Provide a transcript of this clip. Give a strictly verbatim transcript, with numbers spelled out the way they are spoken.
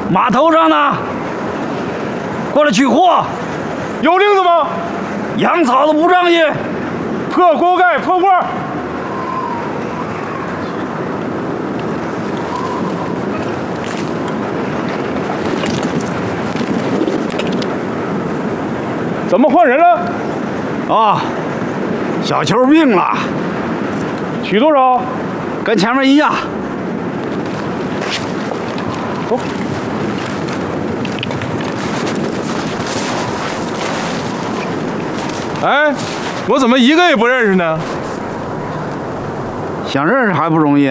码头上呢，过来取货。 有令子吗？ 养草的不仗义， 破锅盖破罐。怎么换人了？ 啊，小球病了。 取多少？ 跟前面一样。 走。哎，我怎么一个也不认识呢？ 想认识还不容易。